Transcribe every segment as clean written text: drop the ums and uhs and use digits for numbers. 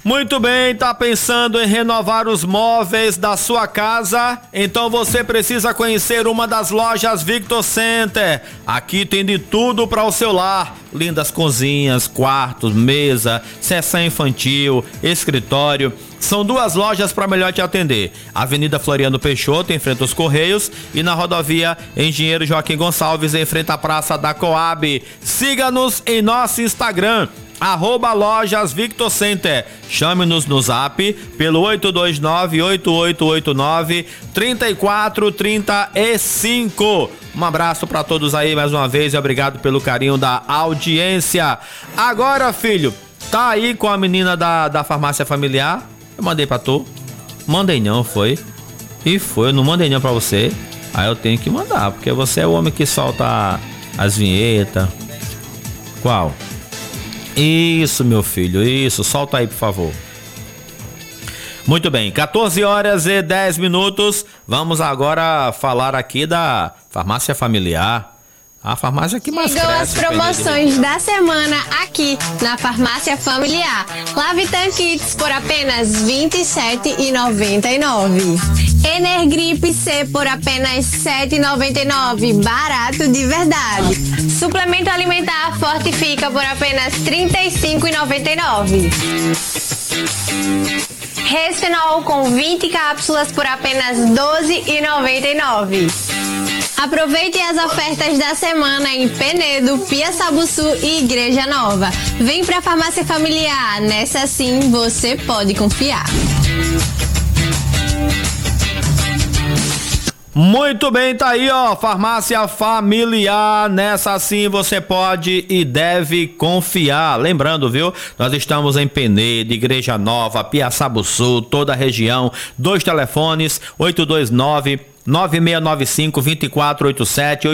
Muito bem, tá pensando em renovar os móveis da sua casa? Então você precisa conhecer uma das lojas Victor Center. Aqui tem de tudo para o seu lar. Lindas cozinhas, quartos, mesa, seção infantil, escritório. São duas lojas para melhor te atender. Avenida Floriano Peixoto, em frente aos Correios, e na rodovia Engenheiro Joaquim Gonçalves, em frente à Praça da Coab. Siga-nos em nosso Instagram, @lojas Victor Center. Chame-nos no zap pelo 829-8889-3435. Um abraço para todos aí mais uma vez e obrigado pelo carinho da audiência. Agora, filho, tá aí com a menina da farmácia familiar? Eu mandei pra tu. Mandei não, foi? E foi, eu não mandei não pra você. Aí eu tenho que mandar, porque você é o homem que solta as vinhetas. Qual? Isso, meu filho, isso. Solta aí, por favor. Muito bem, 14h10. Vamos agora falar aqui da farmácia familiar. A farmácia que mais Chegou cresce. as promoções da semana aqui na farmácia familiar. Lavitan Kits por apenas R$ 27,99. Energrip C por apenas R$ 7,99. Barato de verdade. Suplemento alimentar Fortifica por apenas R$ 35,99. Resfenol com 20 cápsulas por apenas R$ 12,99. Aproveite as ofertas da semana em Penedo, Piaçabuçu e Igreja Nova. Vem pra farmácia familiar, nessa sim você pode confiar. Muito bem, tá aí, ó, farmácia familiar, nessa sim você pode e deve confiar. Lembrando, viu, nós estamos em Penedo, Igreja Nova, Piaçabuçu, toda a região. 2 telefones, 829-9695-2487,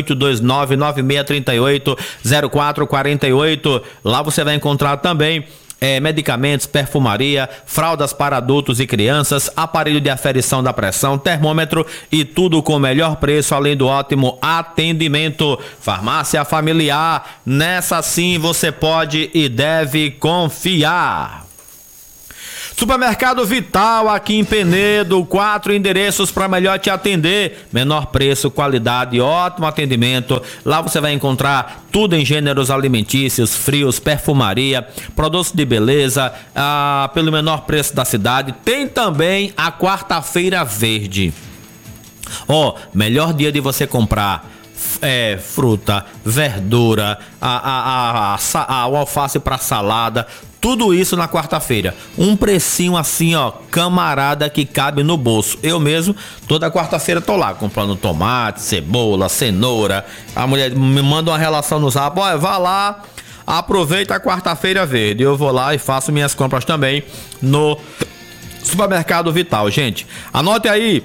829-9638-0448. Lá você vai encontrar também medicamentos, perfumaria, fraldas para adultos e crianças, aparelho de aferição da pressão, termômetro e tudo com o melhor preço, além do ótimo atendimento. Farmácia familiar, nessa sim você pode e deve confiar. Supermercado Vital, aqui em Penedo, 4 endereços para melhor te atender. Menor preço, qualidade e ótimo atendimento. Lá você vai encontrar tudo em gêneros alimentícios, frios, perfumaria, produtos de beleza, pelo menor preço da cidade. Tem também a quarta-feira verde. Melhor dia de você comprar fruta, verdura, o alface para salada. Tudo isso na quarta-feira. Um precinho assim, ó, camarada, que cabe no bolso. Eu mesmo, toda quarta-feira tô lá comprando tomate, cebola, cenoura. A mulher me manda uma relação no zap. Olha, vá lá, aproveita a quarta-feira verde. Eu vou lá e faço minhas compras também no Supermercado Vital. Gente, anote aí.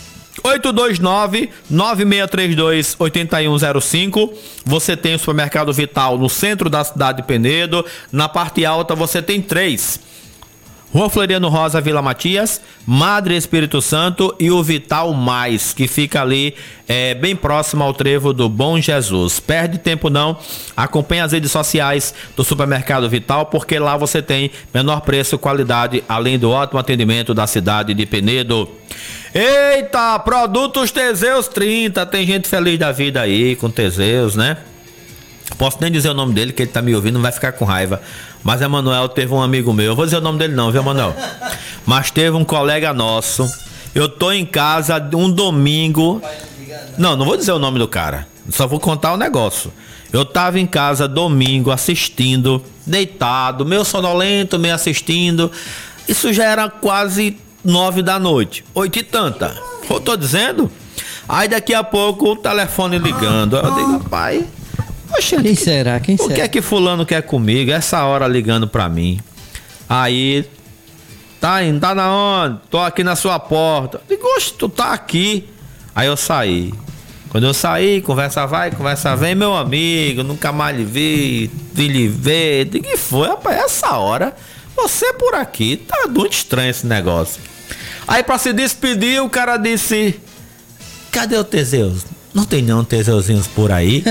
829-9632-8105. Você tem o Supermercado Vital no centro da cidade de Penedo. Na parte alta você tem 3: Rua Floriano Rosa, Vila Matias, Madre Espírito Santo e o Vital Mais, que fica ali bem próximo ao trevo do Bom Jesus. Perde tempo não, acompanhe as redes sociais do Supermercado Vital, porque lá você tem menor preço, qualidade, além do ótimo atendimento da cidade de Penedo. Eita, Produtos Teseus 30, tem gente feliz da vida aí com Teseus, né? Posso nem dizer o nome dele, que ele tá me ouvindo, não vai ficar com raiva. Mas Emanuel teve um amigo meu, eu vou dizer o nome dele não, viu, Emanuel? Mas teve um colega nosso. Eu tô em casa um domingo. Não vou dizer o nome do cara, só vou contar o negócio. Eu tava em casa domingo assistindo, deitado, meio sonolento, meio assistindo. Isso já era quase 9 da noite, 8 e tanta. Eu tô dizendo? Aí daqui a pouco o telefone ligando. Eu digo, rapaz, quem será? O que é que fulano quer comigo? Essa hora ligando pra mim. Aí, tá indo, tá na onde? Tô aqui na sua porta. Eu digo, oxe, tu tá aqui. Aí eu saí. Quando eu saí, conversa vai, conversa vem, meu amigo, nunca mais lhe vi lhe ver. Digo, que foi, rapaz, essa hora? Você por aqui, tá muito estranho esse negócio. Aí pra se despedir, o cara disse, cadê o Teseus? Não tem não Teseuzinhos por aí?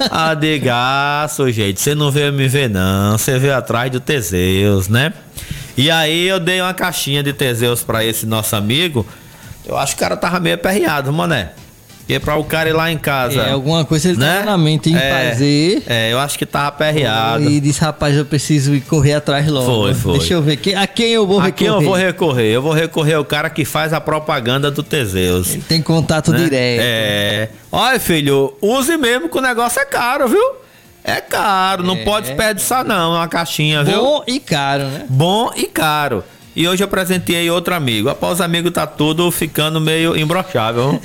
Diga, sujeito, você não veio me ver não, você veio atrás do Teseus, né? E aí eu dei uma caixinha de Teseus pra esse nosso amigo. Eu acho que o cara tava meio aperreado, mané. Porque pra o cara ir lá em casa... alguma coisa ele né? tá na mente em fazer. Eu acho que tava aperreado. E disse, rapaz, eu preciso ir correr atrás logo. Foi. Deixa eu ver, a quem eu vou recorrer? A quem eu vou recorrer? Eu vou recorrer ao cara que faz a propaganda do Teseus. Ele tem contato direto. Olha, filho, use mesmo que o negócio é caro, viu? É caro, não pode desperdiçar não, uma caixinha, viu? Bom e caro, né? Bom e caro. E hoje eu presenteei outro amigo. Após o amigo tá tudo ficando meio imbrochável.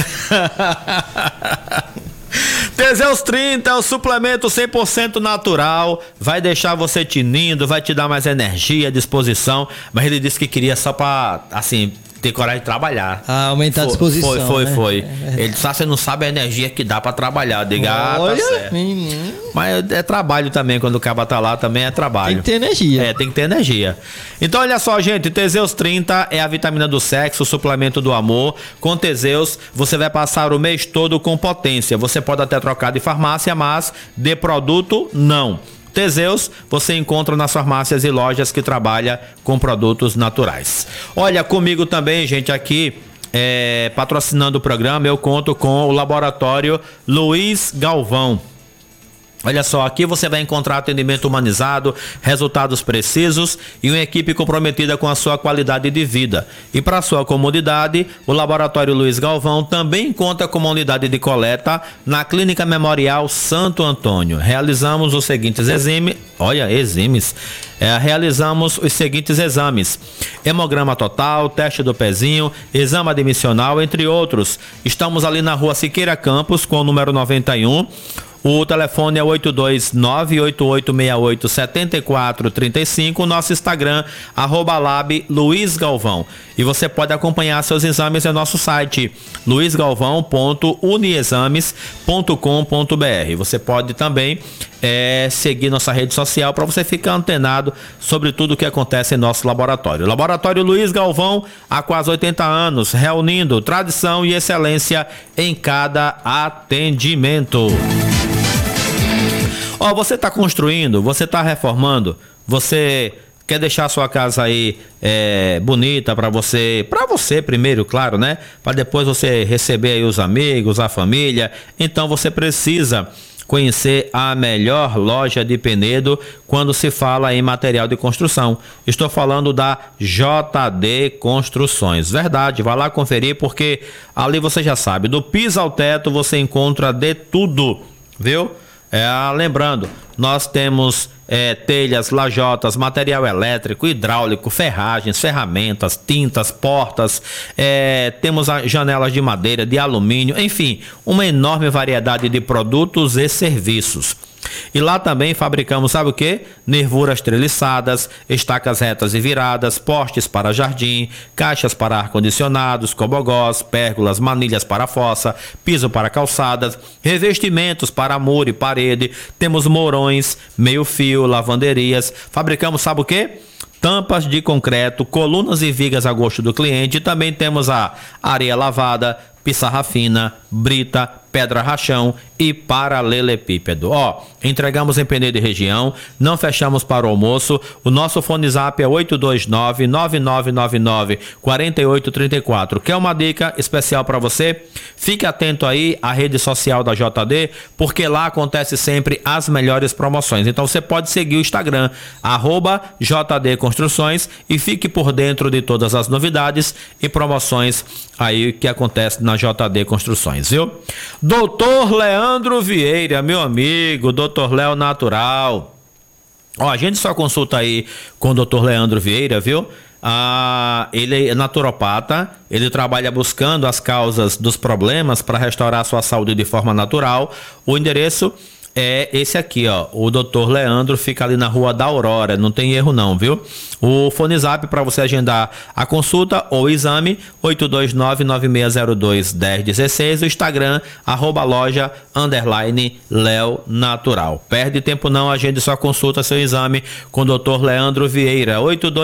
Teseus 30 é o suplemento 100% natural, vai deixar você tinindo, vai te dar mais energia, disposição, mas ele disse que queria só pra, assim, ter coragem de trabalhar. Aumentar a disposição. Foi. Ele disse, você não sabe a energia que dá pra trabalhar. Diga, tá certo. Mas é trabalho também, quando o caba tá lá, também é trabalho. Tem que ter energia. Tem que ter energia. Então, olha só, gente, Teseus 30 é a vitamina do sexo, o suplemento do amor. Com Teseus, você vai passar o mês todo com potência. Você pode até trocar de farmácia, mas de produto, não. Teseus você encontra nas farmácias e lojas que trabalham com produtos naturais. Olha, comigo também, gente, aqui patrocinando o programa, eu conto com o laboratório Luiz Galvão. Olha só, aqui você vai encontrar atendimento humanizado, resultados precisos e uma equipe comprometida com a sua qualidade de vida. E para sua comodidade, o Laboratório Luiz Galvão também conta com uma unidade de coleta na Clínica Memorial Santo Antônio. Realizamos os seguintes realizamos os seguintes exames: hemograma total, teste do pezinho, exame admissional, entre outros. Estamos ali na Rua Siqueira Campos, com o número 91. O telefone é 829-8868-7435. Nosso Instagram, @lab Luiz Galvão. E você pode acompanhar seus exames no nosso site, luizgalvão.uniexames.com.br. Você pode também seguir nossa rede social para você ficar antenado sobre tudo o que acontece em nosso laboratório. Laboratório Luiz Galvão, há quase 80 anos, reunindo tradição e excelência em cada atendimento. Você está construindo, você está reformando, você quer deixar a sua casa aí bonita para você primeiro, claro, né? Para depois você receber aí os amigos, a família. Então você precisa conhecer a melhor loja de Penedo quando se fala em material de construção. Estou falando da JD Construções. Verdade, vai lá conferir, porque ali você já sabe, do piso ao teto você encontra de tudo, viu? Lembrando, nós temos telhas, lajotas, material elétrico, hidráulico, ferragens, ferramentas, tintas, portas, temos janelas de madeira, de alumínio, enfim, uma enorme variedade de produtos e serviços. E lá também fabricamos, sabe o quê? Nervuras treliçadas, estacas retas e viradas, postes para jardim, caixas para ar-condicionados, cobogós, pérgolas, manilhas para fossa, piso para calçadas, revestimentos para muro e parede, temos mourões, meio-fio, lavanderias, fabricamos, sabe o quê? Tampas de concreto, colunas e vigas a gosto do cliente. Também temos a areia lavada, pissarra fina, brita, pedra rachão e paralelepípedo. Entregamos em Penedo e região, não fechamos para o almoço. O nosso fone zap é 829-9999-4834. Quer uma dica especial para você? Fique atento aí à rede social da JD, porque lá acontece sempre as melhores promoções. Então você pode seguir o Instagram, @JD Construções, e fique por dentro de todas as novidades e promoções aí que acontecem na JD Construções, viu? Doutor Leandro Vieira, meu amigo, Doutor Léo Natural. A gente só consulta aí com o Doutor Leandro Vieira, viu? Ele é naturopata, ele trabalha buscando as causas dos problemas para restaurar a sua saúde de forma natural. O endereço é esse aqui, o Dr. Leandro fica ali na Rua da Aurora, não tem erro não, viu? O fone zap para você agendar a consulta ou o exame, 829-9602-1016, o Instagram, @loja_Léo Natural. Perde tempo não, agende sua consulta, seu exame com o Dr. Leandro Vieira,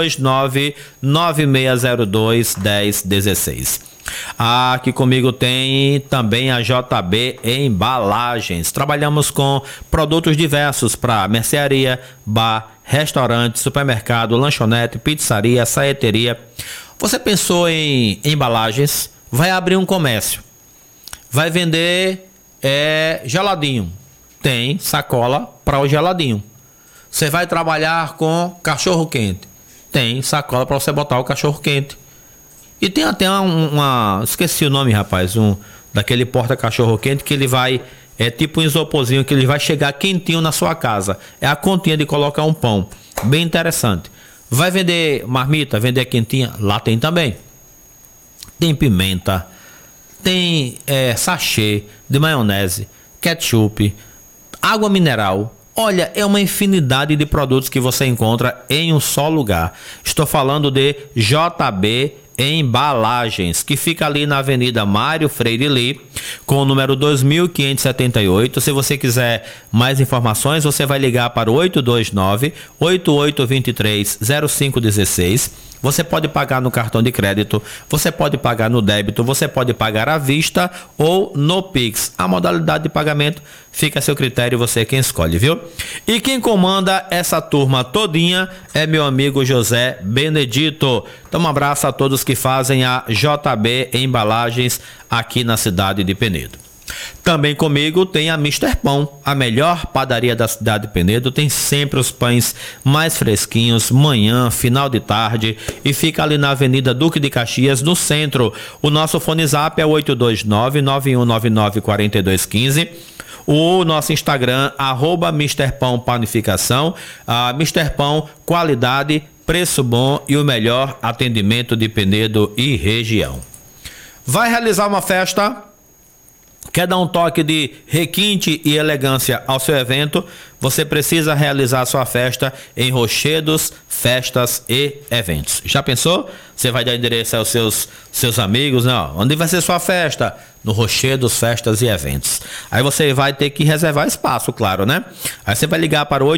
829-9602-1016. Aqui comigo tem também a JB Embalagens. Trabalhamos com produtos diversos para mercearia, bar, restaurante, supermercado, lanchonete, pizzaria, saeteria. Você pensou em embalagens? Vai abrir um comércio. Vai vender geladinho. Tem sacola para o geladinho. Você vai trabalhar com cachorro quente. Tem sacola para você botar o cachorro quente. E tem até esqueci o nome, rapaz, daquele porta cachorro quente que ele vai, tipo um isoporzinho que ele vai chegar quentinho na sua casa. É a continha de colocar um pão. Bem interessante. Vai vender marmita, vender quentinha? Lá tem também. Tem pimenta, tem sachê de maionese, ketchup, água mineral. Olha, é uma infinidade de produtos que você encontra em um só lugar. Estou falando de JB Embalagens, que fica ali na Avenida Mário Freire Lee, com o número 2578. Se você quiser mais informações, você vai ligar para o 829-8823-0516. Você pode pagar no cartão de crédito, você pode pagar no débito, você pode pagar à vista ou no Pix. A modalidade de pagamento fica a seu critério, você é quem escolhe, viu? E quem comanda essa turma todinha é meu amigo José Benedito. Então um abraço a todos que fazem a JB Embalagens aqui na cidade de Penedo. Também comigo tem a Mister Pão, a melhor padaria da cidade de Penedo. Tem sempre os pães mais fresquinhos, manhã, final de tarde, e fica ali na Avenida Duque de Caxias, no centro. O nosso fone zap é 829-9199-4215. O nosso Instagram, @Mister Pão Panificação. Mister Pão, qualidade, preço bom e o melhor atendimento de Penedo e região. Vai realizar uma festa? Quer dar um toque de requinte e elegância ao seu evento? Você precisa realizar sua festa em Rochedos, Festas e Eventos. Já pensou? Você vai dar endereço aos seus amigos, não? Onde vai ser sua festa? No Rochedos, Festas e Eventos. Aí você vai ter que reservar espaço, claro, né? Aí você vai ligar para o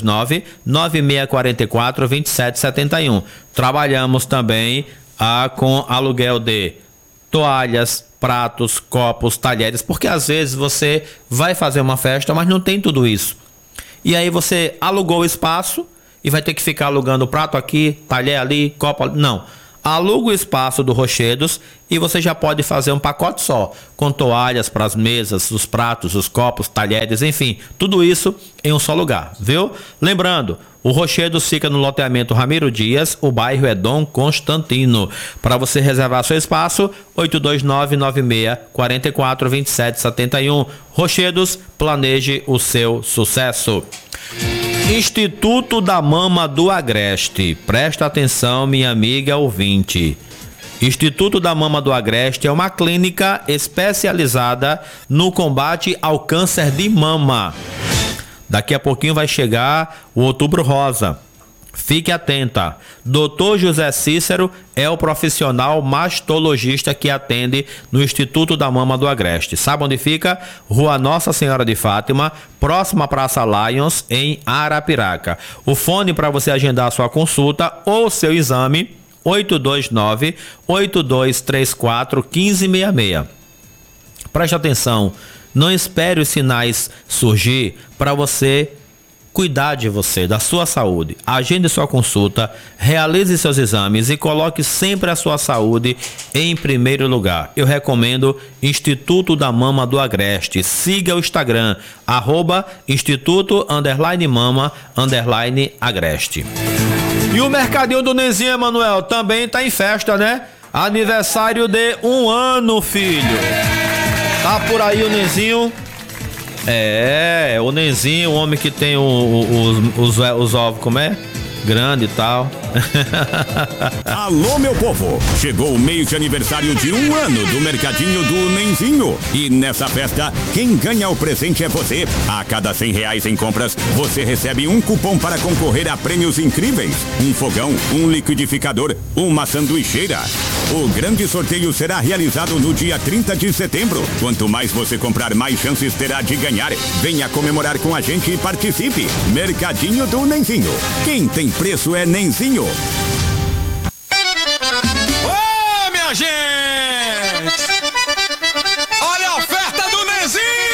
829-9644-2771. Trabalhamos também com aluguel de toalhas, pratos, copos, talheres, porque às vezes você vai fazer uma festa, mas não tem tudo isso. E aí você alugou o espaço e vai ter que ficar alugando prato aqui, talher ali, copo ali. Não. Aluga o espaço do Rochedos e você já pode fazer um pacote só, com toalhas para as mesas, os pratos, os copos, talheres, enfim, tudo isso em um só lugar, viu? Lembrando, o Rochedos fica no loteamento Ramiro Dias, o bairro é Dom Constantino. Para você reservar seu espaço, 829-9644-2771. Rochedos, planeje o seu sucesso. Instituto da Mama do Agreste. Presta atenção, minha amiga ouvinte. Instituto da Mama do Agreste é uma clínica especializada no combate ao câncer de mama. Daqui a pouquinho vai chegar o Outubro Rosa. Fique atenta. Dr. José Cícero é o profissional mastologista que atende no Instituto da Mama do Agreste. Sabe onde fica? Rua Nossa Senhora de Fátima, próxima à Praça Lions, em Arapiraca. O fone para você agendar sua consulta ou seu exame, 829-8234-1566. Preste atenção. Não espere os sinais surgir para você cuidar de você, da sua saúde. Agende sua consulta, realize seus exames e coloque sempre a sua saúde em primeiro lugar. Eu recomendo Instituto da Mama do Agreste. Siga o Instagram, @Instituto_Mama_Agreste. E o Mercadinho do Nenzinho, Emanuel, também tá em festa, né? Aniversário de 1 ano, filho. Tá por aí o Nenzinho. O Nenzinho, o homem que tem os ovos, como é? Grande e tal. Alô, meu povo! Chegou o mês de aniversário de 1 ano do Mercadinho do Nenzinho. E nessa festa, quem ganha o presente é você. A cada R$100 em compras, você recebe um cupom para concorrer a prêmios incríveis. Um fogão, um liquidificador, uma sanduicheira. O grande sorteio será realizado no dia 30 de setembro. Quanto mais você comprar, mais chances terá de ganhar. Venha comemorar com a gente e participe. Mercadinho do Nenzinho. Quem tem preço é Nenzinho.